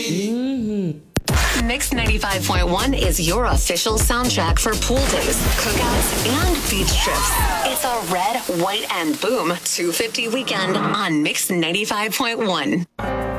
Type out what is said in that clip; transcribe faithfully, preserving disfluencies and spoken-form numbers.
Mm-hmm. Mix ninety-five point one is your official soundtrack for pool days, cookouts, and beach trips. It's a red, white, and boom two fifty weekend on Mix ninety-five point one.